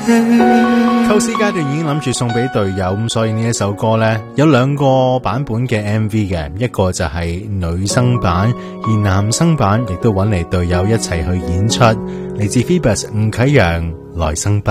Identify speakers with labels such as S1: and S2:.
S1: 構思階段已經諗住送俾隊友，咁所以呢一首歌呢，有兩個版本嘅 MV 嘅，一個就係女生版，而男生版亦都揾嚟隊友一齊去演出，嚟自 Phoebus 吳啟陽來生不